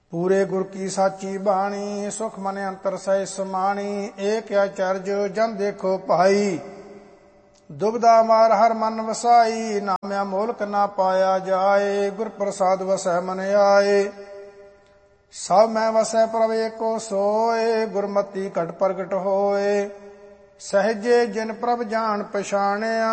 ਪੂਰੇ ਗੁਰ ਕੀ ਸਾਚੀ ਬਾਣੀ, ਸੁਖ ਮਨ ਅੰਤਰ ਸਹਿ ਸਮਾਣੀ। ਏਕ ਆਚਰਜ ਜਨ ਦੇਖੋ ਭਾਈ, ਦੁਬਦਾ ਮਾਰ ਹਰ ਮਨ ਵਸਾਈ। ਨਾਮਿਆ ਮੋਲਕ ਨਾ ਪਾਇਆ ਜਾਏ, ਗੁਰ ਪ੍ਰਸਾਦ ਵਸੈ ਮਨ ਆਏ। ਸਭ ਮੈਂ ਵਸੈ ਪ੍ਰਭ ਏਕੋ ਸੋਏ, ਗੁਰਮਤੀ ਘਟ ਪ੍ਰਗਟ ਹੋਏ। ਸਹਿਜੇ ਜਿਨ ਪ੍ਰਭ ਜਾਣ ਪਛਾਣਿਆ,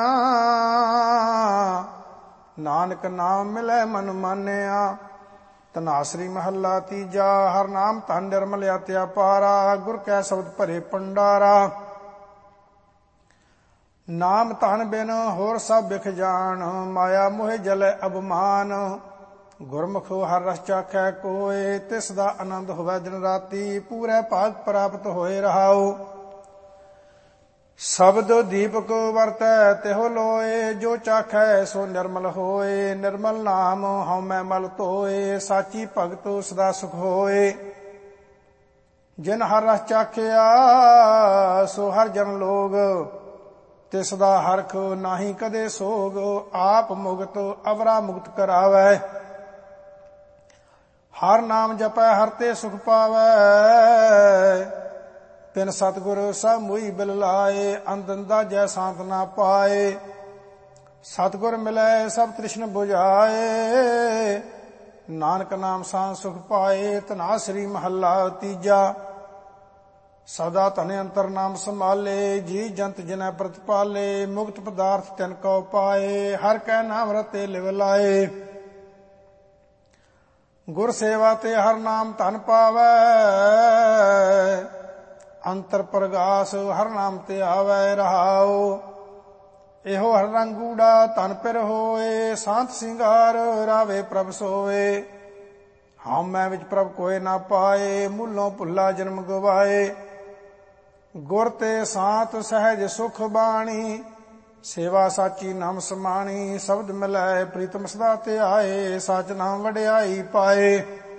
ਨਾਨਕ ਨਾਮ ਮਿਲੈ ਮਨ ਮਾਨਿਆ। ਧਨਾਸਰੀ ਮਹੱਲਾ ਤੀਜਾ। ਹਰ ਨਾਮ ਧਨ ਨਿਰਮਲ ਅਤਿ ਅਪਾਰਾ, ਗੁਰ ਕੈ ਸ਼ਬਦ ਭਰੇ ਭੰਡਾਰਾ। ਨਾਮ ਧਨ ਬਿਨ ਹੋਰ ਸਭ ਬਿਖ ਜਾਣ, ਮਾਇਆ ਮੋਹਿ ਜਲੈ ਅਭਮਾਨ। ਗੁਰਮੁਖ ਹਰ ਰਸ ਚਾਖੈ ਕੋਇ, ਤਿਸ ਦਾ ਆਨੰਦ ਹੋਵੈ ਦਿਨ ਰਾਤੀ। ਪੂਰੇ ਭਾਗ ਪ੍ਰਾਪਤ ਹੋਏ ਰਹਾਉ, ਸ਼ਬਦ ਦੀਪਕ ਵਰਤੈ ਤਿਹੁ ਲੋਏ। ਜੋ ਚਾਖੈ ਸੋ ਨਿਰਮਲ ਹੋਏ, ਨਿਰਮਲ ਨਾਮ ਹਉਮੈ ਮਲ ਧੋਏ। ਸਾਚੀ ਭਗਤ ਸਦਾ ਸੁਖ ਹੋਏ, ਜਿਨ ਹਰ ਰਸ ਚਾਖਿਆ ਸੋ ਹਰ ਜਨ ਲੋਗ। ਤਿਸ ਦਾ ਹਰਖ ਨਾਹੀ ਕਦੇ ਸੋਗ, ਆਪ ਮੁਕਤ ਅਵਰਾ ਮੁਕਤ ਕਰਾਵੈ। ਹਰ ਨਾਮ ਜਪੈ ਹਰ ਤੇ ਸੁਖ ਪਾਵੈ, ਤਿਨ ਸਤਿਗੁਰ ਸਭ ਮੋਈ ਬਿਲ ਲਾਏ। ਅੰਦੰਦਾ ਜੈ ਸਾਂਤ ਨਾ ਪਾਏ, ਸਤਿਗੁਰ ਮਿਲੈ ਸਭ ਤ੍ਰਿਸ਼ਨ ਬੁਝਾਏ। ਨਾਨਕ ਨਾਮ ਸਾਂ ਸੁਖ ਪਾਏ। ਧਨਾਸਰੀ ਮਹੱਲਾ ਤੀਜਾ। ਸਦਾ ਧਨ ਅੰਤਰ ਨਾਮ ਸੰਭਾਲੇ, ਜੀ ਜੰਤ ਜਿਨੈ ਪ੍ਰਤਪਾਲੇ। ਮੁਕਤ ਪਦਾਰਥ ਤਿਨ ਕਉ ਪਾਏ, ਹਰ ਕੈ ਨਾਮ ਰਤੇ ਲਿਵ ਲਾਏ। ਗੁਰ ਸੇਵਾ ਤੇ ਹਰ ਨਾਮ ਧਨ ਪਾਵੈ, ਅੰਤਰ ਪ੍ਰਗਾਸ ਹਰ ਨਾਮ ਤੇ ਆਵੈ ਰਹਾਉ। ਇਹੋ ਹਰ ਰੰਗੂੜਾ ਧਨ ਪਿਰ ਹੋਏ, ਸਾਂਤ ਸਿੰਗਾਰ ਰਾਵੇ ਪ੍ਰਭ ਸੋਏ। ਹਉਮੈ ਵਿੱਚ ਪ੍ਰਭ ਕੋਇ ਨਾ ਪਾਏ, ਮੂਲੋਂ ਭੁੱਲਾ ਜਨਮ ਗਵਾਏ। ਗੁਰ ਤੇ ਸਾਂਤ ਸਹਿਜ ਸੁਖ ਬਾਣੀ, ਸੇਵਾ ਸਾਚੀ ਨਾਮ ਸਮਾਣੀ। ਸ਼ਬਦ ਮਿਲੈ ਪ੍ਰੀਤਮ ਸਦਾ ਤੇ ਆਏ, ਸਚ ਨਾਮ ਵਡਿਆਈ ਪਾਏ।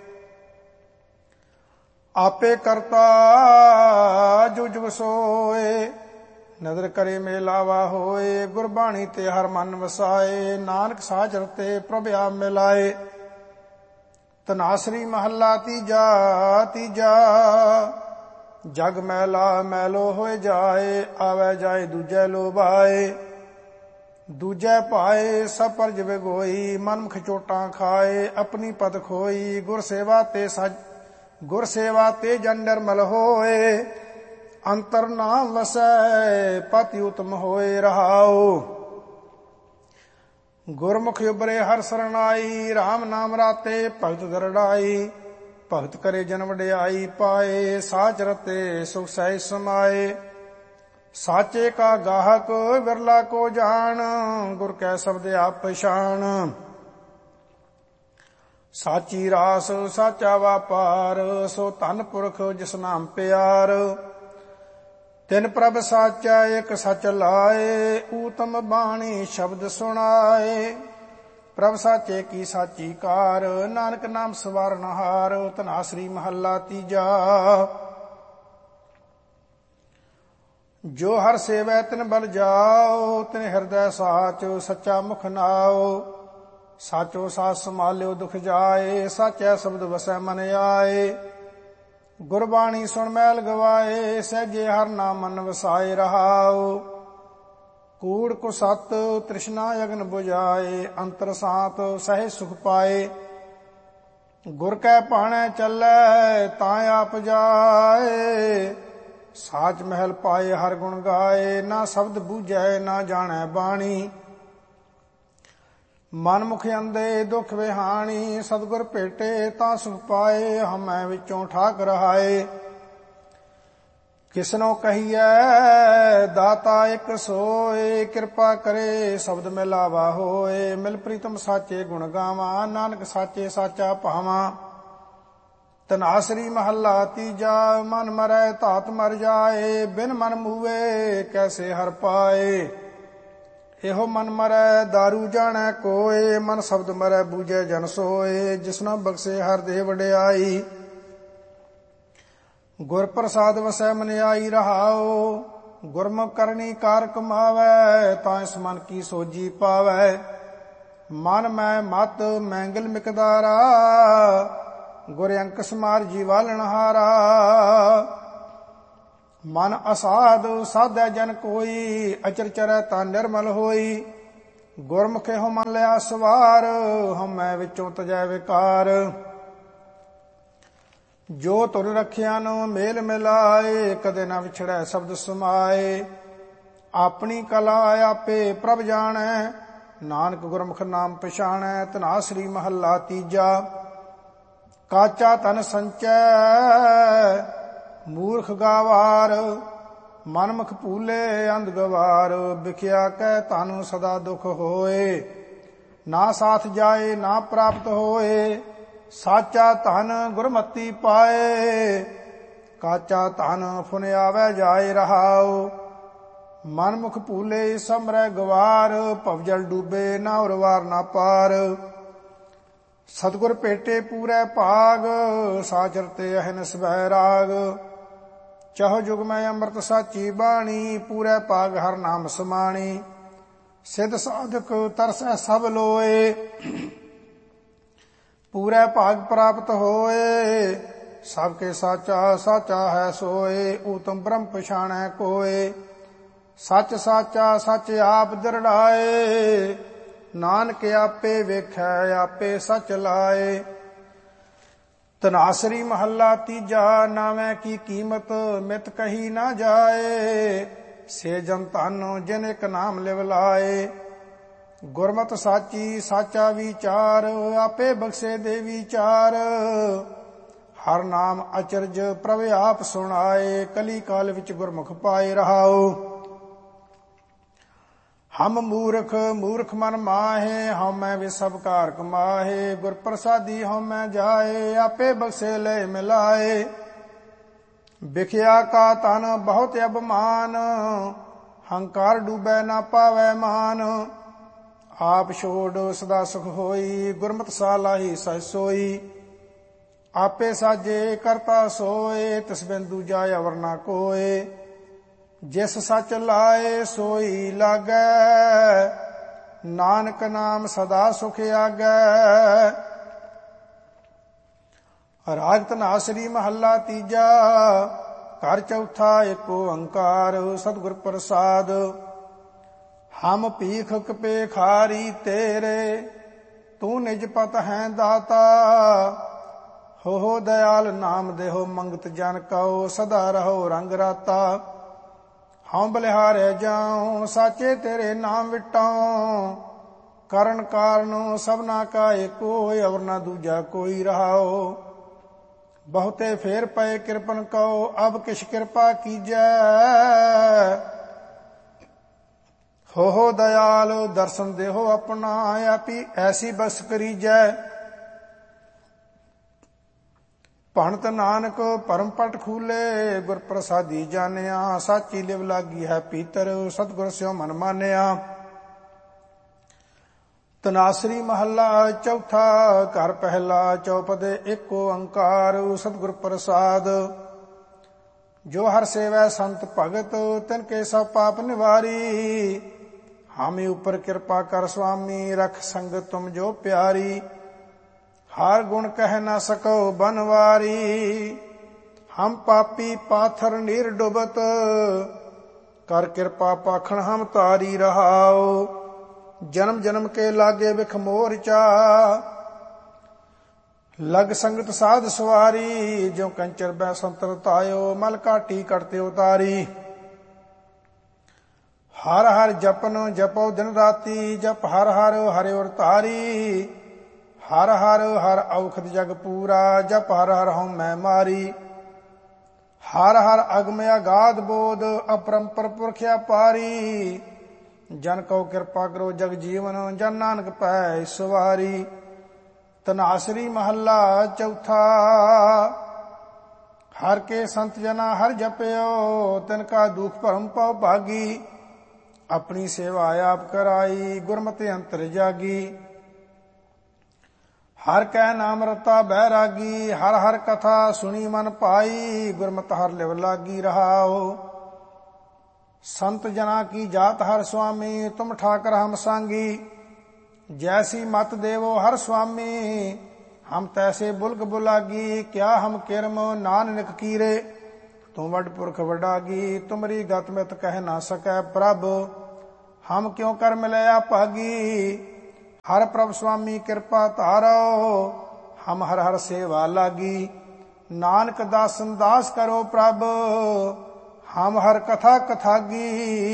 ਆਪੇ ਕਰਤਾ ਜੋ ਜੁਗ ਸੋਏ, ਨਦਰ ਕਰੇ ਮੇਲਾਵਾ ਹੋਏ। ਗੁਰਬਾਣੀ ਤੇ ਹਰ ਮਨ ਵਸਾਏ, ਨਾਨਕ ਸਾਚ ਰਤੇ ਪ੍ਰਭ ਆਪ ਮਿਲਾਏ। ਧਨਾਸਰੀ ਮਹੱਲਾ ਤੀਜਾ। ਤੀਜਾ ਜਗ ਮੈਲਾ ਮੈਲੋ ਹੋਏ ਜਾਏ, ਆਵੈ ਜਾਏ ਦੂਜੈ ਲੋਭਾਏ। ਦੂਜੈ ਭਾਏ ਸਭ ਪਰ ਜਿਵੇ ਗੋਈ, ਮਨਮੁਖ ਚੋਟਾਂ ਖਾਏ ਆਪਣੀ ਪਤ ਖੋਈ। ਗੁਰ ਸੇਵਾ ਤੇ ਜਨ ਨਿਰਮਲ ਹੋਏ, ਅੰਤਰ ਨਾਮ ਵਸੈ ਪਤਿ ਉਤਮ ਹੋਏ ਰਹਾਉ। ਗੁਰਮੁਖ ਉਬਰੇ ਹਰ ਸਰਨਾਈ, ਰਾਮ ਨਾਮ ਰਾਤੇ ਭਗਤ ਦਰੜਾਈ। ਭਗਤ ਕਰੇ ਜਨ ਵਡਿਆਈ ਪਾਏ, ਸਾਚ ਰਤੇ ਸੁਖ ਸਹਿ ਸਮਾਏ। ਸਾਚੇ ਕਾ ਗਾਹਕ ਵਿਰਲਾ ਕੋ ਜਾਣ, ਗੁਰ ਕੈ ਸ਼ਬਦ ਆਪ ਪਛਾਣ। ਸਾਚੀ ਰਾਸ ਸਾਚਾ ਵਾਪਾਰ, ਸੋ ਧਨ ਪੁਰਖ ਜਿਸ ਨਾਮ ਪਿਆਰ। ਤਿਨ ਪ੍ਰਭ ਸਾਚਾ ਇਕ ਸਚ ਲਾਏ, ਊਤਮ ਬਾਣੀ ਸ਼ਬਦ ਸੁਣਾਏ। ਪ੍ਰਭ ਸਾਚੇ ਕੀ ਸਾਚੀ ਕਾਰ, ਨਾਨਕ ਨਾਮ ਸਵਾਰਨਹਾਰ। ਧਨਾਸਰੀ ਮਹੱਲਾ ਤੀਜਾ। ਜੋ ਹਰ ਸੇਵੈ ਤਿਨ ਬਲ ਜਾਓ, ਤਿਨ ਹਿਰਦੈ ਸਾਚ ਸੱਚਾ ਮੁਖ ਨਾਓ। ਸਾਚੋ ਸਾਚ ਸੰਭਾਲਿਓ ਦੁਖ ਜਾਏ, ਸਾਚੈ ਸ਼ਬਦ ਵਸੈ ਮਨ ਆਏ। ਗੁਰਬਾਣੀ ਸੁਣ ਮੈਲ ਗਵਾਏ, ਸਹਿਜੇ ਹਰ ਨਾਮ ਮਨ ਵਸਾਏ ਰਹਾਉ। ਕੂੜ ਕੋ ਸਤ ਤ੍ਰਿਸ਼ਨਾ ਅਗਨ ਬੁਝਾਏ, ਅੰਤਰ ਸਾਤ ਸਹਿ ਸੁਖ ਪਾਏ। ਗੁਰ ਕੈ ਭਾਣੈ ਚੱਲੈ ਤਾਂ ਆਪ ਜਾਏ, ਸਾਚ ਮਹਿਲ ਪਾਏ ਹਰ ਗੁਣ ਗਾਏ। ਨਾ ਸ਼ਬਦ ਬੂਝੈ ਨਾ ਜਾਣੈ ਬਾਣੀ, ਮਨ ਮੁਖ ਅੰਦੇ ਦੁਖ ਵਿਹਾਣੀ। ਸਤਿਗੁਰ ਭੇਟੇ ਤਾਂ ਸੁਖ ਪਾਏ, ਹਮੈ ਵਿੱਚੋਂ ਠਾਕ ਰਹਾਏ। ਕਿਸਨੋ ਕਹੀਐ ਦਾਤਾ ਇੱਕ ਸੋਏ, ਕਿਰਪਾ ਕਰੇ ਸ਼ਬਦ ਮਿਲਾਵਾ ਹੋਏ। ਮਿਲ ਪ੍ਰੀਤਮ ਸਾਚੇ ਗੁਣ ਗਾਵਾਂ, ਨਾਨਕ ਸਾਚੇ ਸਾਚਾ ਭਾਵਾਂ। ਧਨਾਸਰੀ ਮਹੱਲਾ ਤੀਜਾ। ਮਨ ਮਰੈ ਧਾਤ ਮਰ ਜਾਏ, ਬਿਨ ਮਨ ਮੂਵੇ ਕੈਸੇ ਹਰ ਪਾਏ। ਇਹੋ ਮਨ ਮਰੈ ਦਾਰੂ ਜਾਣੈ ਕੋਏ, ਮਨ ਸ਼ਬਦ ਮਰੈ ਬੂਝੈ ਜਨ ਸੋਏ। ਜਿਸਨੋ ਬਖਸ਼ੇ ਹਰ ਦੇ ਵਡਿਆਈ, ਗੁਰ ਪ੍ਰਸਾਦ ਵਸੈ ਮਨ ਆਈ ਰਹਾਉ। ਗੁਰਮੁਖ ਕਰਨੀ ਕਾਰ ਕਮਾਵੈ, ਤਾਂ ਇਸ ਮਨ ਕੀ ਸੋਜੀ ਪਾਵੈ। ਮਨ ਮੈਂ ਮਤ ਮੈਂਗਲ ਮਿਕਦਾਰਾ, ਗੁਰ ਅੰਕ ਸਮਾਰ ਜੀਵਾਲਣਹਾਰਾ। ਮਨ ਅਸਾਧ ਸਾਧੈ ਜਨ ਕੋਈ, ਅਚਰ ਚਰੈ ਤਾਂ ਨਿਰਮਲ ਹੋਈ। ਗੁਰਮੁਖੇ ਹੋ ਮਨ ਲਿਆ ਸਵਾਰ, ਹਉਮੈ ਵਿੱਚੋਂ ਤਜੈ ਵਿਕਾਰ। ਜੋ ਤੁਰ ਰਖਿਆ ਨੂੰ ਮੇਲ ਮਿਲਾਏ, ਕਦੇ ਨਾ ਵਿਛੜੈ ਸ਼ਬਦ ਸਮਾਏ। ਆਪਣੀ ਕਲਾ ਆਪੇ ਪ੍ਰਭ ਜਾਣੈ, ਨਾਨਕ ਗੁਰਮੁਖ ਨਾਮ ਪਛਾਣੈ। ਧਨਾਸਰੀ ਮਹੱਲਾ ਤੀਜਾ। ਕਾਚਾ ਤਨ ਸੰਚੈ ਮੂਰਖ ਗਾਵਾਰ, ਮਨਮੁਖ ਭੂਲੇ ਅੰਧ ਗਵਾਰ। ਵਿਖਿਆ ਕਹਿ ਧਨ ਸਦਾ ਦੁਖ ਹੋਏ, ਨਾ ਸਾਥ ਜਾਏ ਨਾ ਪ੍ਰਾਪਤ ਹੋਏ। ਸਾਚਾ ਧਨ ਗੁਰਮਤੀ ਪਾਏ, ਕਾਚਾ ਧਨ ਫੁਨ ਆਵੈ ਜਾਏ ਰਹਾਉ। ਮਨਮੁਖ ਭੂਲੇ ਸਮਰੈ ਗਵਾਰ, ਭਵਜਲ ਡੂਬੇ ਨਾ ਉਰਵਾਰ ਨਾ ਪਾਰ। ਸਤਿਗੁਰ ਭੇਟੇ ਪੂਰੈ ਭਾਗ, ਸਾਚਰ ਤੇ ਅਹਨਿਸ ਬਹਿ ਰਾਗ। ਚਾਹੋ ਜੁਗ ਮੈਂ ਅੰਮ੍ਰਿਤ ਸਾਚੀ ਬਾਣੀ, ਪੂਰੈ ਭਾਗ ਹਰ ਨਾਮ ਸਮਾਣੀ। ਸਿੱਧ ਸਾਧਕ ਤਰਸੈ ਸਭ ਲੋਏ, ਪੂਰੈ ਭਾਗ ਪ੍ਰਾਪਤ ਹੋਏ। ਸਭ ਕੇ ਸਾਚਾ ਸਾਚਾ ਹੈ ਸੋਏ, ਊਤਮ ਬ੍ਰਹਮ ਪਛਾਣੈ ਕੋਏ। ਸੱਚ ਸਾਚਾ ਸੱਚ ਆਪ ਦਰੜਾਏ, ਨਾਨਕ ਆਪੇ ਵੇਖੈ ਆਪੇ ਸੱਚ ਲਾਏ। ਧਨਾਸਰੀ ਮਹੱਲਾ ਤੀਜਾ। ਨਾਵੇਂ ਕੀ ਕੀਮਤ ਮਿਤ ਕਹੀ ਨਾ ਜਾਏ, ਸੇ ਜਨ ਧਨ ਜਿਨ ਇੱਕ ਨਾਮ ਲਿਵ ਲਾਏ। ਗੁਰਮਤਿ ਸਾਚੀ ਸਾਚਾ ਵਿਚਾਰ, ਆਪੇ ਬਖਸ਼ੇ ਦੇ ਵਿਚਾਰ। ਹਰ ਨਾਮ ਅਚਰਜ ਪ੍ਰਭ ਆਪ ਸੁਣਾਏ, ਕਲੀ ਕਾਲ ਵਿੱਚ ਗੁਰਮੁਖ ਪਾਏ ਰਹਾਉ। ਹਮ ਮੂਰਖ ਮੂਰਖ ਮਨ ਮਾਹੇ, ਹਉਮੈ ਵੇ ਸਭ ਕਾਰ ਕਮਾਹੇ। ਗੁਰ ਪ੍ਰਸਾਦੀ ਹਉਮੈ ਜਾਏ, ਆਪੇ ਬਖਸ਼ੇ ਲੈ ਮਿਲਾਏ। ਵਿਖਿਆ ਕਾ ਤਨ ਬਹੁਤ ਅਭਮਾਨ, ਹੰਕਾਰ ਡੂਬੈ ਨਾ ਪਾਵੈ ਮਾਨ। ਆਪ ਛੋੜ ਸਦਾ ਸੁਖ ਹੋਈ, ਗੁਰਮਤਿ ਸਾਲਾਹੀ ਸਹਿ ਸੋਈ। ਆਪੇ ਸਾਜੇ ਕਰਤਾ ਸੋਏ, ਤਿਸ ਬਿਨ ਦੂਜਾ ਅਵਰ ਨਾ ਕੋਏ। ਜਿਸ ਸੱਚ ਲਾਏ ਸੋਈ ਲਾਗੈ, ਨਾਨਕ ਨਾਮ ਸਦਾ ਸੁਖ ਆਗੈ। ਰਾਗ ਧਨਾਸਰੀ ਮਹੱਲਾ ਤੀਜਾ। ਘਰ ਚੌਥਾ ਏਕ ਓੰਕਾਰ, ਸਤਿਗੁਰ ਪ੍ਰਸਾਦ। ਹਮ ਭੀਖ ਕਪੇ ਖਾਰੀ ਤੇਰੇ, ਤੂੰ ਨਿਜ ਪਤ ਹੈ ਦਾਤਾ। ਹੋ ਦਇਆਲ ਨਾਮ ਦੇਹੋ ਮੰਗਤ ਜਨ ਕਉ, ਸਦਾ ਰਹੋ ਰੰਗ ਰਾਤਾ। ਹਉ ਬਲਿਹਾਰੈ ਜਾਉ ਸਾਚੇ ਤੇਰੇ ਨਾਮ ਵਿਟਾਉ। ਕਰਨ ਕਾਰਨ ਸਭਨਾ ਕਾ ਏਕੋ, ਅਵਰ ਨਾ ਦੂਜਾ ਕੋਈ ਰਹਾਉ। ਬਹੁਤੇ ਫੇਰ ਪਏ ਕਿਰਪਨ ਕਉ, ਅਬ ਕਿਛ ਕਿਰਪਾ ਕੀਜੈ। ਹੋ ਦਇਆਲ ਦਰਸ਼ਨ ਦੇਹੋ ਆਪਣਾ, ਆਪੀ ਐਸੀ ਬਸ ਕਰੀਜੈ। ਭਣਤ ਨਾਨਕ ਭਰਮ ਪਟ ਖੂਲੇ, ਗੁਰ ਪ੍ਰਸਾਦੀ ਜਾਣਿਆ। ਸਾਚੀ ਲਿਵ ਲਾਗੀ ਹੈ ਪੀਤਰ, ਸਤਿਗੁਰ ਸਿਉ ਮਨ ਮਾਨਿਆ। ਧਨਾਸਰੀ ਮਹੱਲਾ ਚੌਥਾ। ਘਰ ਪਹਿਲਾ ਚੌਪਦੇ ਏਕ ਓੰਕਾਰ, ਸਤਿਗੁਰ ਪ੍ਰਸਾਦ। ਜੋ ਹਰ ਸੇਵੈ ਸੰਤ ਭਗਤ, ਤਿਨ ਕੇ ਸਭ ਪਾਪ ਨਿਵਾਰੀ। ਹਾਮੀ ਉਪਰ ਕਿਰਪਾ ਕਰ ਸੁਆਮੀ, ਰਖ ਸੰਗਤ ਤੁਮ ਜੋ ਪਿਆਰੀ। ਹਰ ਗੁਣ ਕਹਿ ਨਾ ਸਕੋ ਬਨਵਾਰੀ, ਹਮ ਪਾਪੀ ਪਾਥਰ ਨੀਰ ਡੁਬਤ। ਕਰ ਕਿਰਪਾ ਪਾਖਣ ਹਮ ਤਾਰੀ ਰਹਾਉ। ਜਨਮ ਜਨਮ ਕੇ ਲਾਗੇ ਵਿਖ ਮੋਰਚਾ, ਲਗ ਸੰਗਤ ਸਾਧ ਸਵਾਰੀ। ਜੋ ਕੰਚਰ ਬੈ ਸੰਤਰ ਤਾਇਓ, ਮਲ ਘਾਟੀ ਕਟਤੇ ਉਤਾਰੀ। ਹਰ ਹਰ ਜਪਨ ਜਪੋ ਦਿਨ ਰਾਤੀ, ਜਪ ਹਰ ਹਰ ਹਰਿ ਉਰ ਧਾਰੀ। ਹਰ ਹਰ ਹਰ ਔਖਦ ਜਗ ਪੂਰਾ, ਜਪ ਹਰ ਹਰ ਹਉਮੈ ਮਾਰੀ। ਹਰ ਹਰ ਅਗਮ ਅਗਾਧ ਬੋਧ, ਅਪਰੰਪਰ ਪੁਰਖ ਅਪਾਰੀ। ਜਨ ਕਉ ਕਿਰਪਾ ਕਰੋ ਜਗ ਜੀਵਨ, ਜਨ ਨਾਨਕ ਪੈ ਸਵਾਰੀ। ਧਨਾਸਰੀ ਮਹੱਲਾ ਚੌਥਾ। ਹਰ ਕੇ ਸੰਤ ਜਨਾ ਹਰ ਜਪਿਓ, ਤਿਨ ਕਾ ਦੁਖ ਭਰਮ ਪਉ ਭਾਗੀ। ਆਪਣੀ ਸੇਵਾ ਆਪ ਕਰਾਈ, ਗੁਰਮਤਿ ਅੰਤਰ ਜਾਗੀ। ਹਰ ਕੈ ਨਾਮ ਰਤਾ ਬੈਰਾਗੀ, ਹਰ ਹਰ ਕਥਾ ਸੁਣੀ ਮਨ ਪਾਈ। ਗੁਰਮਤਿ ਹਰ ਲਿਵ ਲਾਗੀ ਰਹਾਉ। ਸੰਤ ਜਨਾ ਕੀ ਜਾਤ ਹਰ ਸੁਆਮੀ, ਤੁਮ ਠਾਕਰ ਹਮ ਸਾਂਗੀ। ਜੈਸੀ ਮਤ ਦੇਵੋ ਹਰ ਸੁਆਮੀ, हम तैसे बुलक बुलागी, क्या हम किरम नानक कीरे। तू वड पुरख वडागी, तुमरी गत मित कह ना सकै प्रभ। हम क्यों कर मिलै अभागी, हर प्रभ स्वामी कृपा धारो। हम हर हर सेवा लागी, नानक दासन दास करो प्रभ। हम हर कथा कथागी,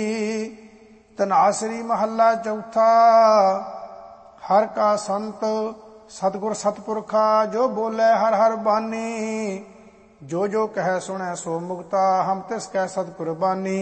तनासरी महला चौथा। हर का संत सतगुर सतपुरखा, जो बोले हर हर बानी। जो जो कह सुने सो मुक्ता, हम तिस कह सत कुर्बानी।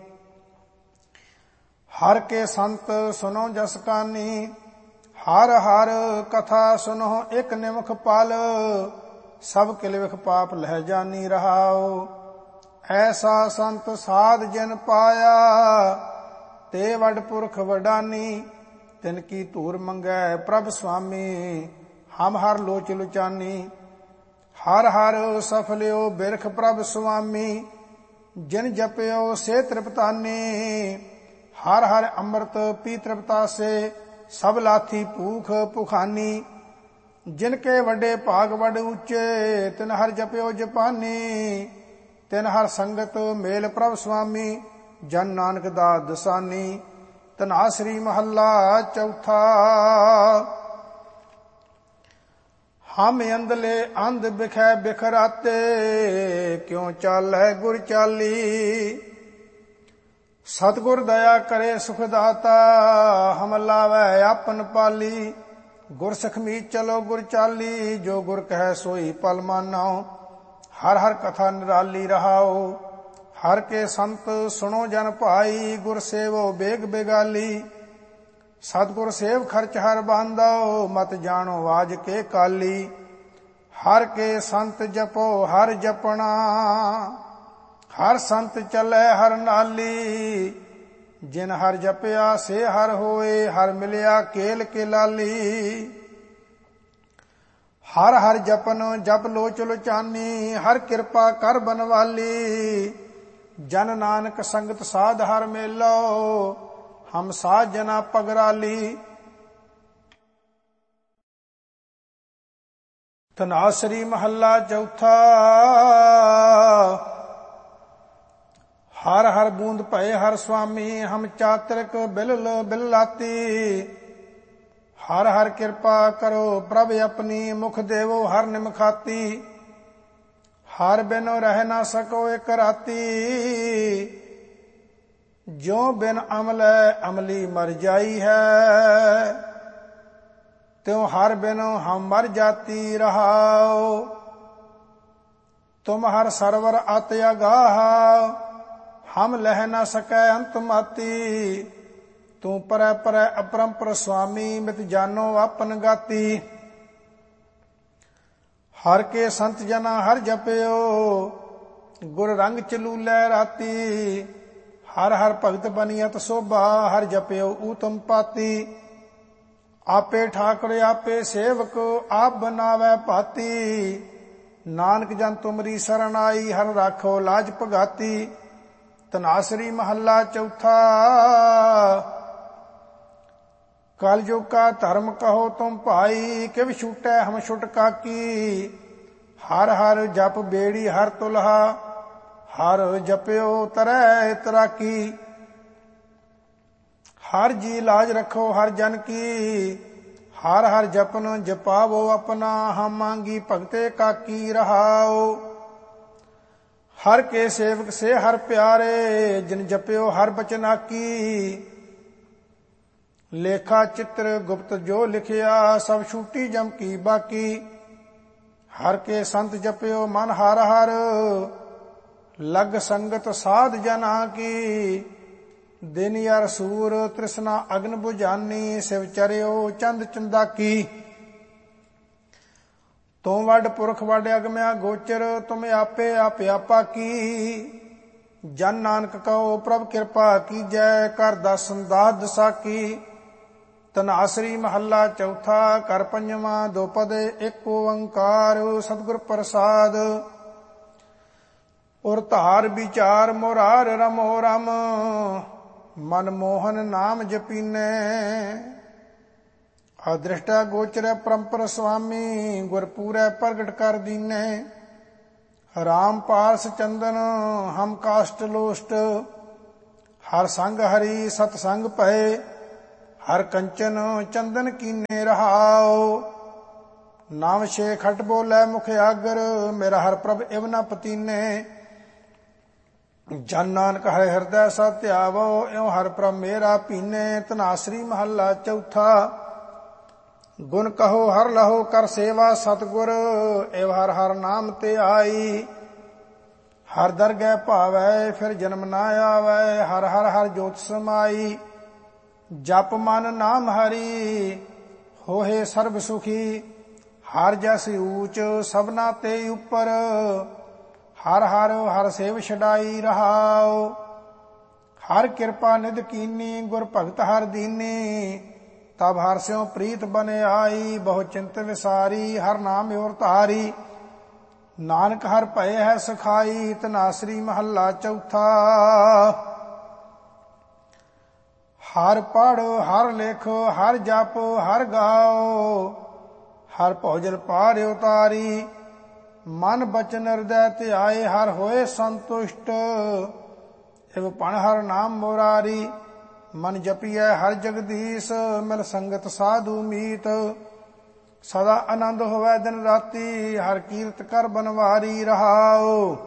हर के संत सुनो जस कानी, हर हर कथा सुनो एक निमुख पाल। सब किल विख पाप लह जानी रहाओ, ऐसा संत साध जिन पाया। ते वड पुरख वडानी, तिनकी धूर मंगै प्रभ स्वामी। हम हर लोच लुचानी, हर हर सफल्यो बिरख प्रभ स्वामी। जिन जप्यो से तृप्तानी, हर हर अमृत पी तृप्ता से। सब लाथी भूख भुखानी, जिनके वडे भाग वड ऊंचे। तिन हर जप्यो जपानी, तिन हर संगत मेल प्रभ स्वामी। जन नानक दास दसानी, तनासरी महला चौथा। हम अंधले अंध बिखै बिखराते, क्यों चालै गुर चाली। सतगुर दया करे सुखदाता, हम लावै आपन पाली। गुर सखमी चलो गुर चाली, जो गुर कह सोई पल मानो। हर हर कथा निराली रहाओ, हर के संत सुनो जन भाई। गुर सेवो बेग बेगाली, सतगुर सेव खर्च हर बांधो। मत जानो आज के काली, हर के संत जपो हर जपना। हर संत चले हर नाली, जिन हर जपया से हर होए। हर मिलया केल के लाली, हर हर जपन जप लोच लोचानी। हर कृपा कर बनवाली, जन नानक संगत साध हर मेलो। हम साध जना पगराली। तनासरी महला चौथा। हर हर बूंद भय हर स्वामी, हम चातरिक बिलल बिललाती। हर हर कृपा करो प्रभ अपनी, मुख देवो हर निमखाती। हर बिनो रह ना सको एक राती, जो बिन अमल अमली मर जाई है। त्यों हर बिनो हम मर जाती रहाओ। तुम हर सरवर अत अगाह, हम लह न सकै अंत माती। तू परै परै अपरंपर स्वामी, मित जानो आपन गाती। हर के संत जना हर जपयो, गुर रंग चलूलै राती। हर हर भगत बनियत शोभा, हर जपयो ऊतम पाती। आपे ठाकुर आपे सेवक, आप बनावै भाती। नानक जन तुमरी शरण आई, हर राखो लाज पगाती। तनासरी महला चौथा। कल युग का धर्म कहो तुम भाई, किव छूटै हम छुटका की। हर हर जप बेड़ी हर तुलहा, हर जप्यो तरै तराकी। हर जी लाज रखो हर जन की, हर हर जपन जपावो अपना। हम मांगी भगते काकी रहाओ। हर के सेवक से हर प्यारे, जिन जप्यो हर बचना की। लेखा चित्र गुप्त जो लिखिया, सब छूटी जम की बाकी। हर के संत जप्यो मन हर हर, लग संगत साध जना की। दिन यार सूर तृष्णा अग्न बुझानी, शिव चरियो चंद चंदाकी। तुम वड पुरख वड अगम्या गोचर, तुम आपे आप आपा की। जन नानक कहो प्रभ कृपा की जय, कर दसन दास दसा की। तनासरी महला चौथा। कर पंजवा दो पद एक ओंकार, सतगुर प्रसाद। और धार विचार मोरार रमो रम, मन मोहन नाम जपीने। ਅਦ੍ਰਿਸ਼ਟਾ ਗੋਚਰੈ ਪਰੰਪਰ ਸੁਆਮੀ, ਗੁਰਪੂਰੈ ਪ੍ਰਗਟ ਕਰ ਦੀਨੇ। ਰਾਮ ਪਾਰਸ ਚੰਦਨ ਹਮ ਕਾਸ਼ਟ ਲੋਸ਼ਟ, ਹਰ ਸੰਗ ਹਰੀ ਸਤ ਸੰਗ ਪਏ। ਹਰ ਕੰਚਨ ਚੰਦਨ ਕੀਨੇ ਰਹਾਓ, ਨਾਮ ਛੇ ਖਟ ਬੋਲੇ ਮੁਖ ਆਗਰ। ਮੇਰਾ ਹਰ ਪ੍ਰਭ ਇਵ ਨ ਪਤੀਨੇ, ਜਨ ਨਾਨਕ ਹਰਿ ਹਿਰਦੈ ਸਭ ਧਿਆਵੋ। ਇਉ ਹਰ ਪ੍ਰਭ ਮੇਰਾ ਪੀਨੇ। ਧਨਾਸਰੀ ਮਹੱਲਾ ਚੌਥਾ। ਗੁਣ ਕਹੋ ਹਰ ਲਹੋ ਕਰ ਸੇਵਾ ਸਤਿਗੁਰ, ਇਵ ਹਰ ਹਰ ਨਾਮ ਤੇ ਆਈ। ਹਰ ਦਰਗਹਿ ਭਾਵੈ ਫਿਰ ਜਨਮ ਨਾ ਆਵੈ, ਹਰ ਹਰ ਹਰ ਜੋਤ ਸਮਾਈ। ਜਪ ਮਨ ਨਾਮ ਹਰੀ ਹੋਏ ਸਰਬ ਸੁਖੀ, ਹਰ ਜਸ ਊਚ ਸਭਨਾ ਤੇ ਉਪਰ। ਹਰ ਹਰ ਹਰ ਸੇਵ ਛਡਾਈ ਰਹਾਉ, ਹਰ ਕਿਰਪਾ ਨਿਧ ਕੀਨੀ। ਗੁਰ ਭਗਤ ਹਰ ਦੀਨੀ, ਤਬ ਹਰ ਸਿਉ ਪ੍ਰੀਤ ਬਨ ਆਈ। ਬਹੁ ਚਿੰਤ ਵਿਸਾਰੀ ਹਰ ਨਾਮ ਔਰ ਧਾਰੀ, ਨਾਨਕ ਹਰ ਭਏ ਹੈ ਸਖਾਈ। ਧਨਾਸਰੀ ਮਹੱਲਾ ਚੌਥਾ। ਹਰ ਪੜ ਹਰ ਲਿਖ ਹਰ ਜਪ ਹਰ ਗਾਓ, ਹਰ ਭੋਜਨ ਪਾਰ ਉਤਾਰੀ। ਮਨ ਬਚਨ ਹਿਰਦੈ ਧਿਆਏ ਹਰ ਹੋਏ ਸੰਤੁਸ਼ਟ, ਇਵ ਪਣ ਹਰ ਨਾਮ ਮੁਰਾਰੀ। ਮਨ ਜਪੀਐ ਹਰ ਜਗਦੀਸ਼, ਮਿਲ ਸੰਗਤ ਸਾਧੂ ਮੀਤ। ਸਦਾ ਆਨੰਦ ਹੋਵੈ ਦਿਨ ਰਾਤੀ, ਹਰ ਕੀਰਤ ਕਰ ਬਨਵਾਰੀ ਰਹਾਉ।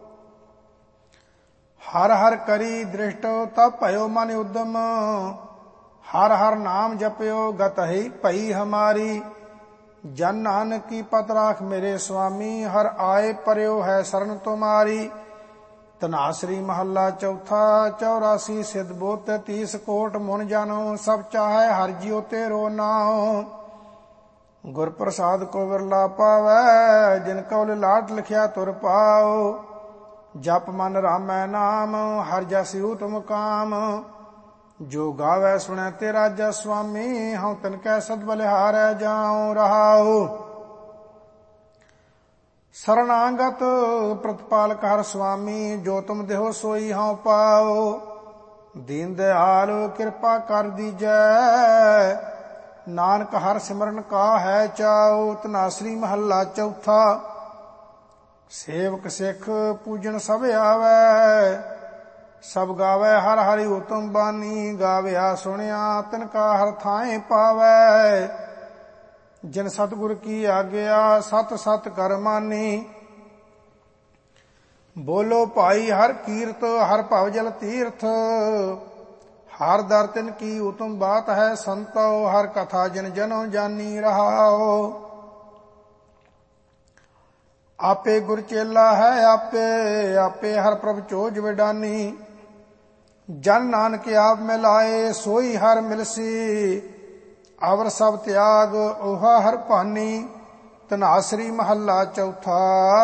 ਹਰ ਹਰ ਕਰੀ ਦ੍ਰਿਸ਼ਟ ਤਬ ਭਇਓ ਮਨ ਉਦਮ, ਹਰ ਹਰ ਨਾਮ ਜਪਿਓ ਗਤ ਹੀ ਭਈ ਹਮਾਰੀ। ਜਨ ਨਾਨਕ ਕੀ ਪਤ ਰਾਖ ਮੇਰੇ ਸੁਆਮੀ, ਹਰ ਆਏ ਪਰਿਓ ਹੈ ਸਰਨ ਤੁਮਾਰੀ। ਧਨਾਸਰੀ ਮਹੱਲਾ ਚੌਥਾ। 84 ਸਿਧ ਬੋਧ 30 ਕੋਟ ਮੁਨ ਜਾਨੋ, ਸਭ ਚਾਹੈ ਹਰ ਜਿਉ ਤੇਰੋ ਨਾਉ। ਗੁਰ ਪ੍ਰਸਾਦ ਕੋ ਵਿਰਲਾ ਪਾਵੈ, ਜਿਨ ਕਉ ਲਾਟ ਲਿਖਿਆ ਤੁਰ ਪਾਓ। ਜਪ ਮਨ ਰਾਮੈ ਨਾਮ, ਹਰ ਜਸ ਊਤਮ ਕਾਮ। ਜੋ ਗਾਵੈ ਸੁਣੈ ਤੇਰਾ ਜਸ ਸੁਆਮੀ, ਹਉ ਤਿਨ ਕੈ ਸਦ ਬਲਿਹਾਰੈ ਜਾਉ ਰਹਾਉ। ਸਰਣਾਗਤ ਪ੍ਰਤਪਾਲਕ ਹਰ ਸੁਆਮੀ, ਜੋ ਤੁਮ ਦੇਹੋ ਸੋਈ ਹਉ ਪਾਓ। ਦੀਨ ਦਿਆਲ ਕਿਰਪਾ ਕਰ ਦੀਜੈ, ਨਾਨਕ ਹਰ ਸਿਮਰਨ ਕਾ ਹੈ ਚਾਉ। ਧਨਾਸਰੀ ਮਹੱਲਾ ਚੌਥਾ। ਸੇਵਕ ਸਿੱਖ ਪੂਜਨ ਸਭ ਆਵੈ, ਸਭ ਗਾਵੈ ਹਰ ਹਰਿ ਉਤਮ ਬਾਣੀ। ਗਾਵਿਆ ਸੁਣਿਆ ਤਿਨ ਕਾ ਹਰ ਥਾਏ ਪਾਵੈ, ਜਿਨ ਸਤਿਗੁਰ ਕੀ ਆਗਿਆ ਸਤ ਸਤ ਕਰ ਮਾਨੀ। ਬੋਲੋ ਭਾਈ ਹਰ ਕੀਰਤ ਹਰ ਭਵ ਜਲ ਤੀਰਥ, ਹਰ ਦਰ ਤਿਨ ਕੀ ਉਤਮ ਬਾਤ ਹੈ ਸੰਤੋ। ਹਰ ਕਥਾ ਜਿਨ ਜਨੋ ਜਾਨੀ ਰਹਾਓ। ਆਪੇ ਗੁਰ ਚੇਲਾ ਹੈ ਆਪੇ, ਆਪੇ ਹਰ ਪ੍ਰਭ ਚੋਜ ਵਿਡਾਨੀ। ਜਨ ਨਾਨਕ ਆਪ ਮਿਲਾਏ ਸੋਈ ਹਰ ਮਿਲਸੀ, ਅਵਰ ਸਭ ਤਿਆਗ ਓਹਾ ਹਰ ਭਾਨੀ। ਧਨਾਸਰੀ ਮਹੱਲਾ ਚੌਥਾ।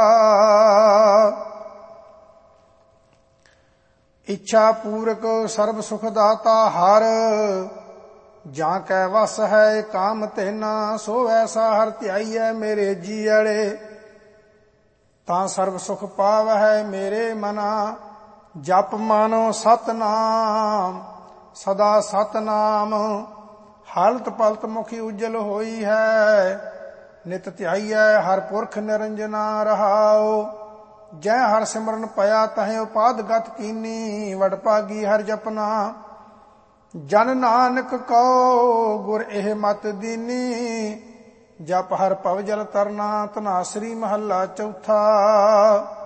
ਇੱਛਾ ਪੂਰਕ ਸਰਬ ਸੁਖ ਦਾਤਾ ਹਰ, ਜਾਂ ਕੈ ਵਸ ਹੈ ਕਾਮ ਤੇਨਾ। ਸੋ ਐਸਾ ਹਰ ਧਿਆਈਐ ਮੇਰੇ ਜੀਅੜੇ, ਤਾਂ ਸਰਬ ਸੁਖ ਪਾਵਹਿ ਮੇਰੇ ਮਨਾ। ਜਪ ਮਾਨੋ ਸਤਨਾਮ ਸਦਾ ਸਤਨਾਮ, ਹਾਲਤ ਪਲਤ ਮੁਖੀ ਉਜਲ ਹੋਈ ਹੈ। ਨਿਤ ਧਿਆਈਐ ਹਰ ਪੁਰਖ ਨਿਰੰਜਨਾ ਰਹਾਉ। ਜੈ ਹਰ ਸਿਮਰਨ ਪਿਆ ਤਹਿ ਉਪਾਦ ਗਤ ਕੀਨੀ। ਵਡ ਭਾਗੀ ਹਰ ਜਪਨਾ ਜਨ ਨਾਨਕ ਕਉ, ਗੁਰ ਇਹ ਮਤ ਦੀਨੀ। ਜਪ ਹਰ ਭਵ ਜਲ ਤਰਨਾ। ਧਨਾਸਰੀ ਮਹੱਲਾ ਚੌਥਾ।